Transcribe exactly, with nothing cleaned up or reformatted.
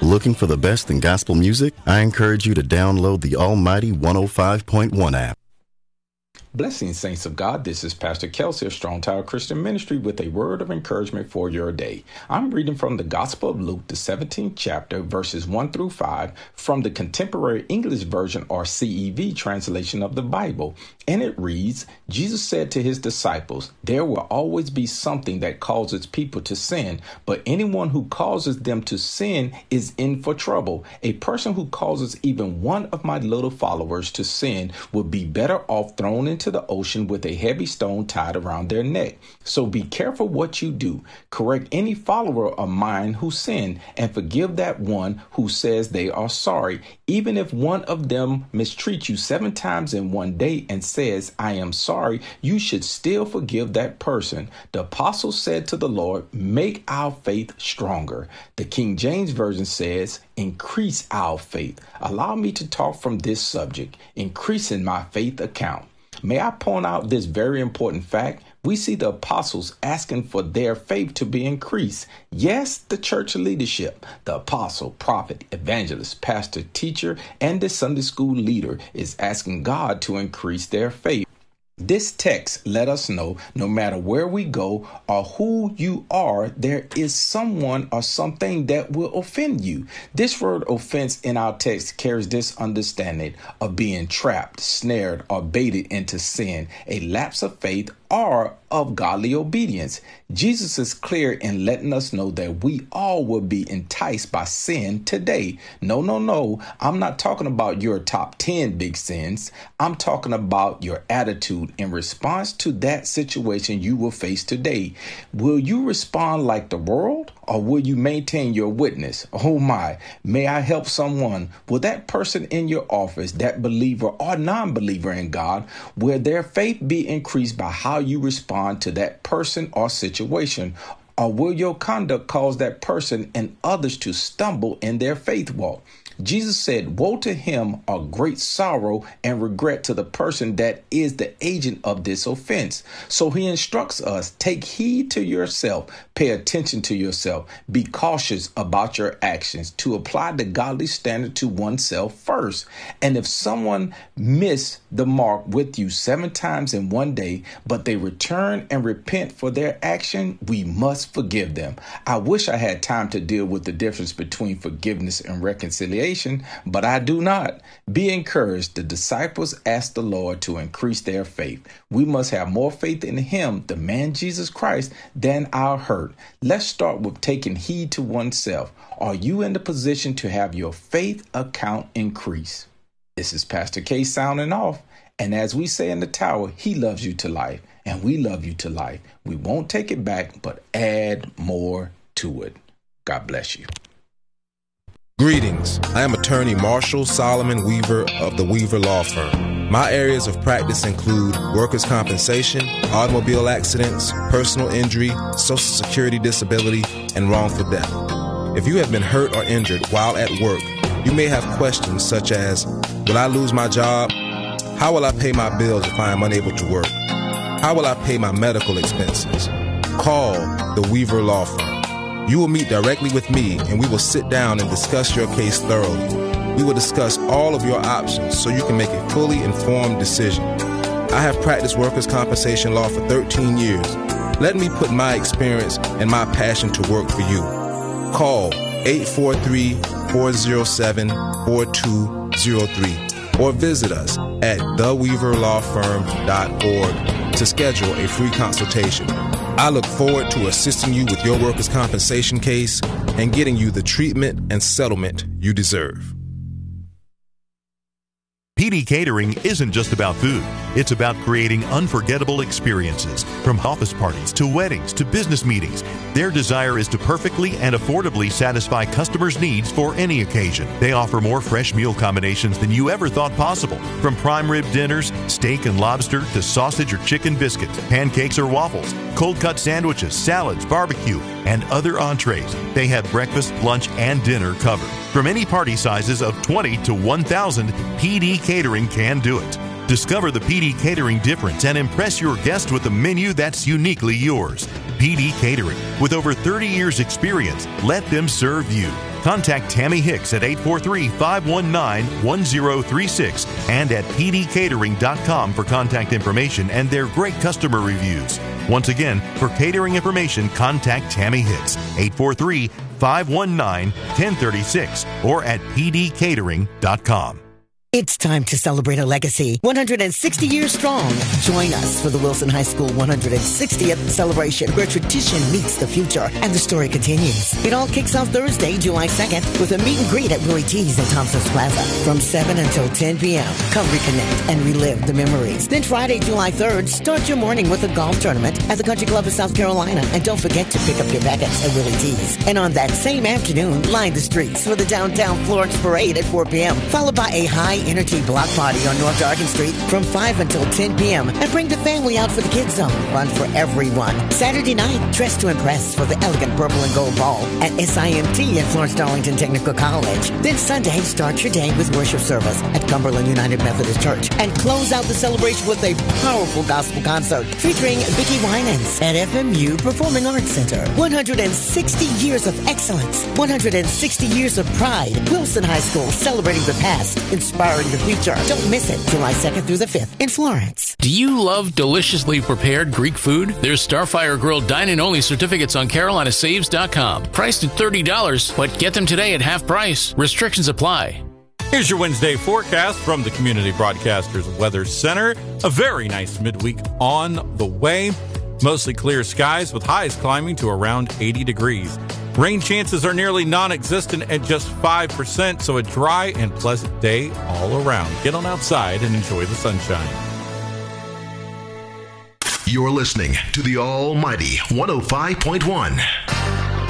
Looking for the best in gospel music? I encourage you to download the Almighty one oh five point one app. Blessings, saints of God. This is Pastor Kelsey of Strong Tower Christian Ministry with a word of encouragement for your day. I'm reading from the Gospel of Luke, the seventeenth chapter, verses one through five, from the Contemporary English Version or C E V translation of the Bible. And it reads, Jesus said to his disciples, there will always be something that causes people to sin, but anyone who causes them to sin is in for trouble. A person who causes even one of my little followers to sin would be better off thrown into the ocean with a heavy stone tied around their neck. So be careful what you do. Correct any follower of mine who sinned, and forgive that one who says they are sorry. Even if one of them mistreats you seven times in one day and says, I am sorry, you should still forgive that person. The apostle said to the Lord, make our faith stronger. The King James Version says, increase our faith. Allow me to talk from this subject, increasing my faith account. May I point out this very important fact? We see the apostles asking for their faith to be increased. Yes, the church leadership, the apostle, prophet, evangelist, pastor, teacher, and the Sunday school leader is asking God to increase their faith. This text let us know no matter where we go or who you are, there is someone or something that will offend you. This word offense in our text carries this understanding of being trapped, snared, or baited into sin, a lapse of faith, or of godly obedience. Jesus is clear in letting us know that we all will be enticed by sin today. No, no, no. I'm not talking about your top ten big sins. I'm talking about your attitude in response to that situation you will face today. Will you respond like the world, or will you maintain your witness? Oh my, may I help someone? Will that person in your office, that believer or non-believer in God, will their faith be increased by how you respond to that person or situation? Or will your conduct cause that person and others to stumble in their faith walk? Jesus said, woe to him, or great sorrow and regret to the person that is the agent of this offense. So he instructs us, take heed to yourself, pay attention to yourself, be cautious about your actions, to apply the godly standard to oneself first. And if someone missed the mark with you seven times in one day, but they return and repent for their action, we must forgive them. I wish I had time to deal with the difference between forgiveness and reconciliation, but I do not. Be encouraged. The disciples asked the Lord to increase their faith. We must have more faith in him, the man Jesus Christ, than our hurt. Let's start with taking heed to oneself. Are you in the position to have your faith account increase? This is Pastor K sounding off. And as we say in the tower, he loves you to life, and we love you to life. We won't take it back, but add more to it. God bless you. Greetings. I am attorney Marshall Solomon Weaver of the Weaver Law Firm. My areas of practice include workers' compensation, automobile accidents, personal injury, social security disability, and wrongful death. If you have been hurt or injured while at work, you may have questions such as, will I lose my job? How will I pay my bills if I am unable to work? How will I pay my medical expenses? Call the Weaver Law Firm. You will meet directly with me, and we will sit down and discuss your case thoroughly. We will discuss all of your options so you can make a fully informed decision. I have practiced workers' compensation law for thirteen years. Let me put my experience and my passion to work for you. Call eight four three, four oh seven, four two oh three or visit us at the weaver law firm dot org to schedule a free consultation. I look forward to assisting you with your workers' compensation case and getting you the treatment and settlement you deserve. P D Catering isn't just about food. It's about creating unforgettable experiences. From office parties to weddings to business meetings, their desire is to perfectly and affordably satisfy customers' needs for any occasion. They offer more fresh meal combinations than you ever thought possible. From prime rib dinners, steak and lobster, to sausage or chicken biscuits, pancakes or waffles, cold-cut sandwiches, salads, barbecue, and other entrees. They have breakfast, lunch, and dinner covered. From any party sizes of twenty to one thousand, P D Catering can do it. Discover the P D Catering difference and impress your guest with a menu that's uniquely yours. P D Catering. With over thirty years experience, let them serve you. Contact Tammy Hicks at eight four three, five one nine, one zero three six and at p d catering dot com for contact information and their great customer reviews. Once again, for catering information, contact Tammy Hicks, eight four three, five one nine, one zero three six or at p d catering dot com. It's time to celebrate a legacy one hundred sixty years strong. Join us for the Wilson High School one hundred sixtieth celebration, where tradition meets the future and the story continues. It all kicks off Thursday, July second, with a meet and greet at Willie T's in Thompson's Plaza from seven until ten p.m. Come reconnect and relive the memories. Then Friday, July third, start your morning with a golf tournament at the Country Club of South Carolina. And don't forget to pick up your packets at Willie T's. And on that same afternoon, line the streets for the Downtown Florence Parade at four p.m., followed by a high energy block party on North Dargan Street from five until ten p.m. And bring the family out for the Kids Zone. Fun for everyone. Saturday night, dress to impress for the elegant purple and gold ball at S I M T at Florence Darlington Technical College. Then Sunday, start your day with worship service at Cumberland United Methodist Church and close out the celebration with a powerful gospel concert featuring Vicki Winans at F M U Performing Arts Center. one hundred sixty years of excellence. one hundred sixty years of pride. Wilson High School, celebrating the past, inspiring the future. Don't miss it. July second through the fifth in Florence. Do you love deliciously prepared Greek food? There's Starfire Grill dine-in only certificates on Carolina Saves dot com. Priced at thirty dollars, but get them today at half price. Restrictions apply. Here's your Wednesday forecast from the Community Broadcasters Weather Center. A very nice midweek on the way. Mostly clear skies with highs climbing to around eighty degrees. Rain chances are nearly non-existent at just five percent, so a dry and pleasant day all around. Get on outside and enjoy the sunshine. You're listening to the Almighty one oh five point one.